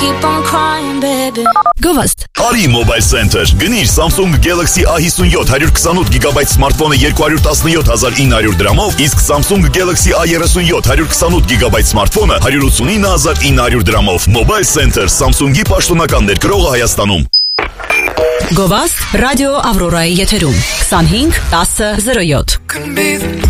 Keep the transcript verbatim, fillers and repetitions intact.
Keep on crying, baby. Գովաստ Արի Mobile Center գնիր Samsung Galaxy A fifty-seven one twenty-eight gigabyte smartphone-ը two hundred seventeen thousand nine hundred դրամով, իսկ Samsung Galaxy A thirty-seven one one twenty-eight gigabyte smartphone-ը one hundred eighty-nine thousand nine hundred դրամով։ Mobile Center Samsung-ի պաշտոնական ներկրողը Հայաստանում։ Գովաստ ռադիո Ավրորայի եթերում twenty-five ten oh seven